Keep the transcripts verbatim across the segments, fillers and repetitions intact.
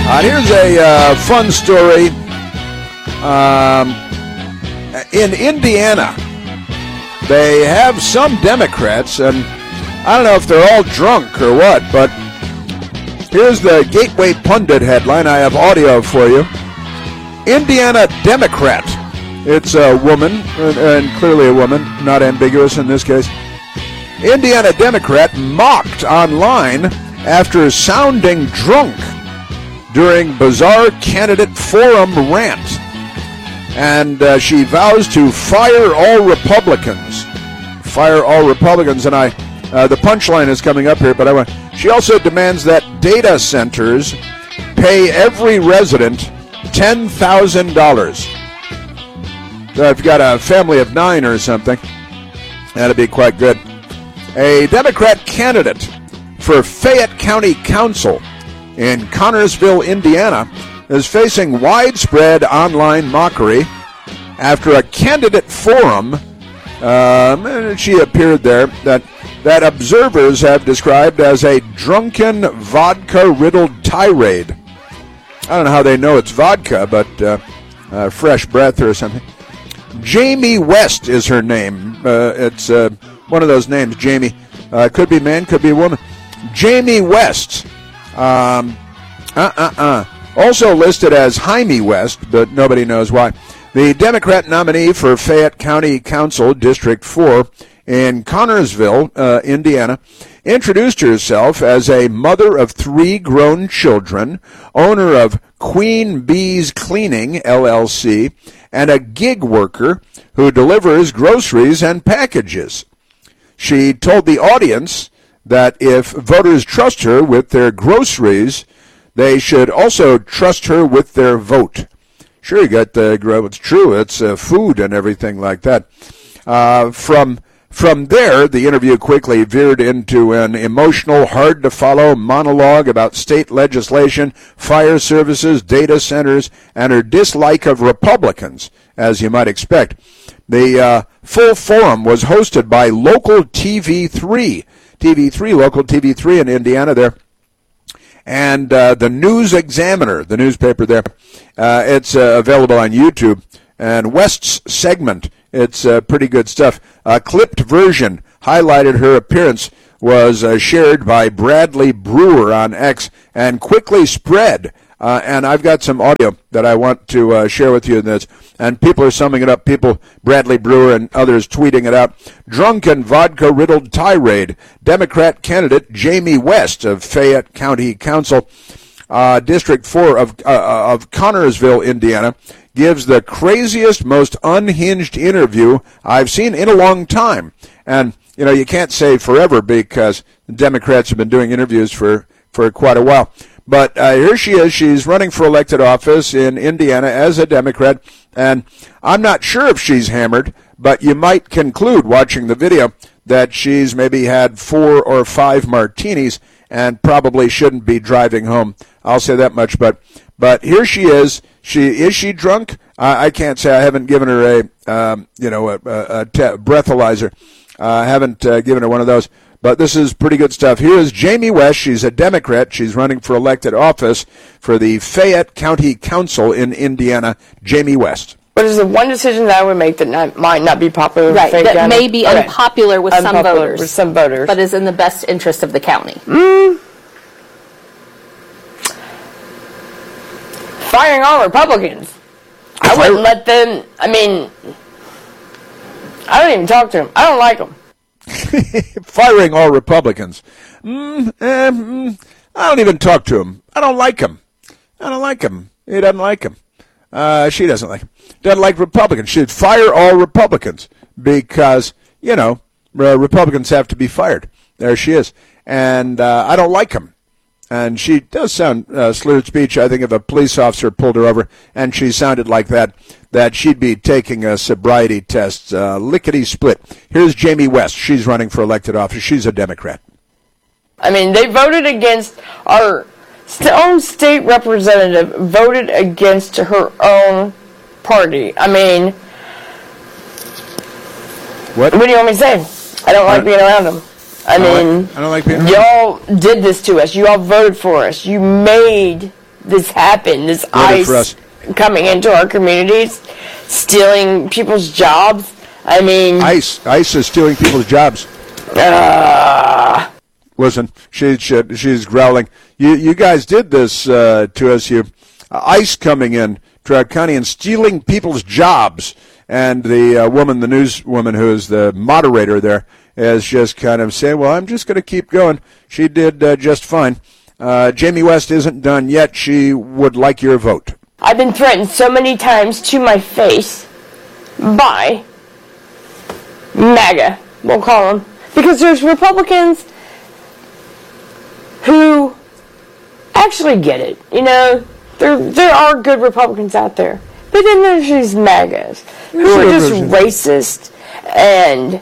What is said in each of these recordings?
Uh, here's a uh, fun story. Um, in Indiana, they have some Democrats, and I don't know if they're all drunk or what, but here's the Gateway Pundit headline. I have audio for you. Indiana Democrat. It's a woman, and clearly a woman, not ambiguous in this case. Indiana Democrat mocked online after sounding drunk during bizarre candidate forum rant. And uh, she vows to fire all Republicans. Fire all Republicans. And I, uh, the punchline is coming up here, but I want. She also demands that data centers pay every resident ten thousand dollars. So if you've got a family of nine or something, that'd be quite good. A Democrat candidate for Fayette County Council in Connersville, Indiana, is facing widespread online mockery after a candidate forum, um, she appeared there, that, that observers have described as a drunken, vodka-riddled tirade. I don't know how they know it's vodka, but uh, uh, fresh breath or something. Jamie West is her name. Uh, it's uh, one of those names, Jamie. Uh, could be man, could be woman. Jamie West. Um, uh-uh-uh. Also listed as Jaime West, but nobody knows why. The Democrat nominee for Fayette County Council, District four, in Connersville, uh, Indiana, introduced herself as a mother of three grown children, owner of Queen Bee's Cleaning, L L C, and a gig worker who delivers groceries and packages. She told the audience that if voters trust her with their groceries, they should also trust her with their vote. Sure, you got the, it's true, it's uh, food and everything like that. Uh, from from there, the interview quickly veered into an emotional, hard-to-follow monologue about state legislation, fire services, data centers, and her dislike of Republicans, as you might expect. The uh, full forum was hosted by local T V three, T V three, local T V three in Indiana there, and uh, the News Examiner, the newspaper there. Uh, it's uh, available on YouTube. And West's segment, it's uh, pretty good stuff. A clipped version highlighted her appearance was uh, shared by Bradley Brewer on X and quickly spread. Uh, and I've got some audio that I want to uh, share with you in this. And people are summing it up. People, Bradley Brewer and others tweeting it out. Drunken, vodka-riddled tirade. Democrat candidate Jamie West of Fayette County Council, uh, District four of, uh, of Connersville, Indiana, gives the craziest, most unhinged interview I've seen in a long time. And, you know, you can't say forever because the Democrats have been doing interviews for, for quite a while. But uh, here she is. She's running for elected office in Indiana as a Democrat. And I'm not sure if she's hammered, but you might conclude watching the video that she's maybe had four or five martinis and probably shouldn't be driving home. I'll say that much. But but here she is. She is she drunk? I, I can't say. I haven't given her a um, you know a, a, a te- breathalyzer. Uh, I haven't uh, given her one of those. But this is pretty good stuff. Here is Jamie West. She's a Democrat. She's running for elected office for the Fayette County Council in Indiana. Jamie West. What is the one decision that I would make that not, might not be popular with right, Fayette that County? may be okay. unpopular with unpopular some voters, with some voters, but is in the best interest of the county? Mm. Firing all Republicans. I wouldn't let them. I mean, I don't even talk to them. I don't like them. Firing all Republicans. Mm, eh, mm, I don't even talk to him. I don't like him. I don't like him. He doesn't like him. Uh, she doesn't like him. Doesn't like Republicans. She'd fire all Republicans because, you know, uh, Republicans have to be fired. There she is. And uh, I don't like him. And she does sound uh, slurred speech. I think if a police officer pulled her over and she sounded like that, that she'd be taking a sobriety test, uh, lickety-split. Here's Jamie West. She's running for elected office. She's a Democrat. I mean, they voted against our own state representative, voted against her own party. I mean, what, what do you want me to say? I don't like being around them. I, I mean, like, I don't like being y'all did this to us. You all voted for us. You made this happen, this ICE coming into our communities, stealing people's jobs. I mean... ICE. ICE is stealing people's jobs. Uh, Listen, she, she, she's growling. You you guys did this uh, to us. You uh, ICE coming in to our county and stealing people's jobs. And the uh, woman, the newswoman who is the moderator there, is just kind of saying, well, I'm just going to keep going. She did uh, just fine. Uh, Jamie West isn't done yet. She would like your vote. I've been threatened so many times to my face by MAGA, we'll call them. Because there's Republicans who actually get it. You know, there there are good Republicans out there. But then there's these MAGAs who are just racist and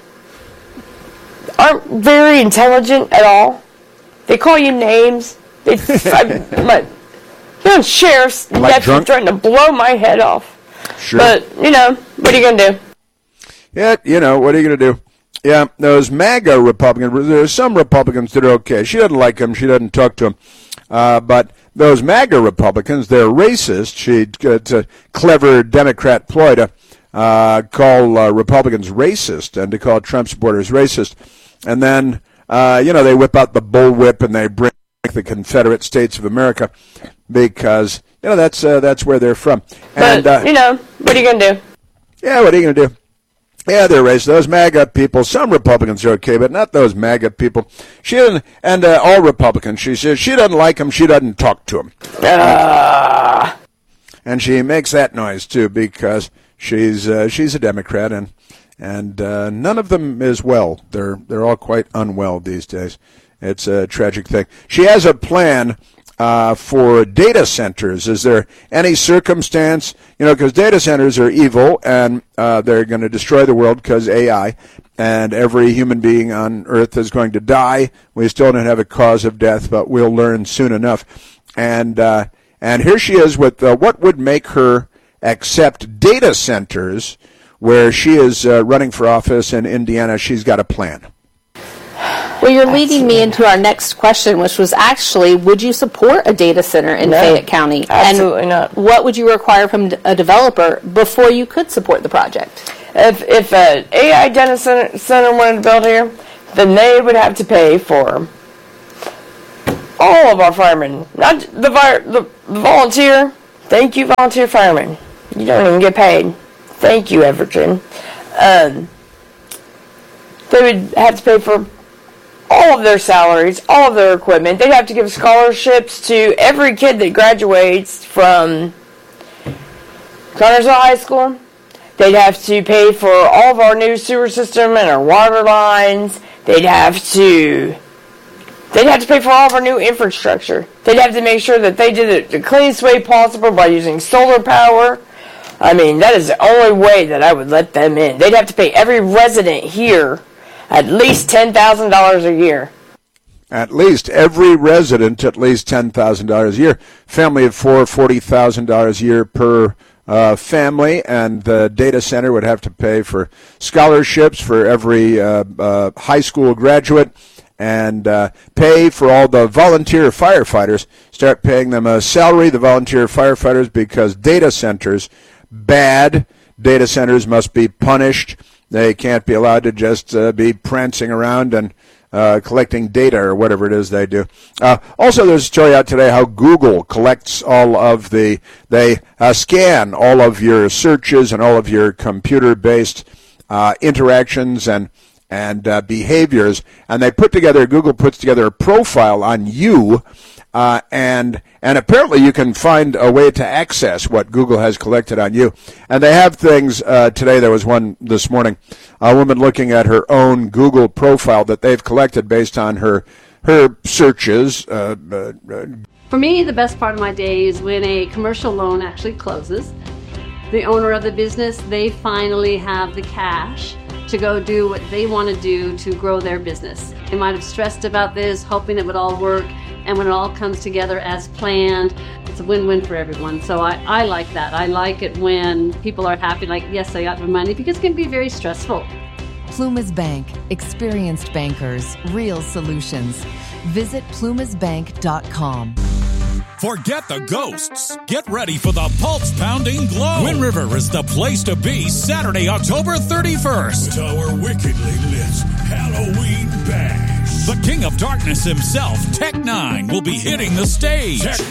aren't very intelligent at all. They call you names. They, I, my, you know, sheriff's like nephew trying to blow my head off. Sure. But, you know, what are you going to do? Yeah, you know, what are you going to do? Yeah, those MAGA Republicans, there's some Republicans that are okay. She doesn't like them. She doesn't talk to them. Uh, but those MAGA Republicans, they're racist. She, it's a clever Democrat ploy to uh, call uh, Republicans racist and to call Trump supporters racist. And then, uh, you know, they whip out the bullwhip and they bring the Confederate States of America because, you know, that's uh, that's where they're from. And, but, uh, you know, what are you going to do? Yeah, what are you going to do? Yeah, they're racist. Those MAGA people, some Republicans are okay, but not those MAGA people. She doesn't, and uh, all Republicans, she says she doesn't like them, she doesn't talk to them. Uh. And she makes that noise, too, because she's uh, she's a Democrat, and and uh, none of them is well. They're, they're all quite unwell these days. It's a tragic thing. She has a plan Uh, for data centers. Is there any circumstance, you know, because data centers are evil and uh, they're going to destroy the world because A I, and every human being on Earth is going to die. We still don't have a cause of death, but we'll learn soon enough. And uh, and here she is with uh, what would make her accept data centers where she is uh, running for office in Indiana. She's got a plan. Well, you're leading me into our next question, which was actually, would you support a data center in no, Fayette County? Absolutely and not. What would you require from a developer before you could support the project? If if an A I data center, center wanted to build here, then they would have to pay for all of our firemen, not the, the, the volunteer. Thank you, volunteer firemen. You don't even get paid. Thank you, Everton. Um, they would have to pay for all of their salaries, all of their equipment. They'd have to give scholarships to every kid that graduates from Connersville High School. They'd have to pay for all of our new sewer system and our water lines. They'd have to they'd have to pay for all of our new infrastructure. They'd have to make sure that they did it the cleanest way possible by using solar power. I mean, that is the only way that I would let them in. They'd have to pay every resident here at least ten thousand dollars a year. At least every resident, at least ten thousand dollars a year. Family of four, forty thousand dollars a year per uh, family, and the data center would have to pay for scholarships for every uh, uh, high school graduate and uh, pay for all the volunteer firefighters. Start paying them a salary, the volunteer firefighters, because data centers, bad data centers must be punished. They can't be allowed to just uh, be prancing around and uh, collecting data or whatever it is they do. Uh, also, there's a story out today how Google collects all of the, they uh, scan all of your searches and all of your computer-based uh, interactions and and uh, behaviors, and they put together, Google puts together a profile on you, uh, and and apparently you can find a way to access what Google has collected on you. And they have things uh, today. There was one this morning, a woman looking at her own Google profile that they've collected based on her her searches. Uh, uh, For me, the best part of my day is when a commercial loan actually closes. The owner of the business, they finally have the cash to go do what they want to do to grow their business. They might have stressed about this, hoping it would all work, and when it all comes together as planned, it's a win-win for everyone. So I, I like that. I like it when people are happy, like, yes, I got my money, because it can be very stressful. Plumas Bank. Experienced bankers. Real solutions. Visit plumas bank dot com. Forget the ghosts. Get ready for the pulse-pounding glow. Wind River is the place to be Saturday, October thirty-first. With our wickedly lit Halloween bash. The King of Darkness himself, Tech Nine, will be hitting the stage. Tech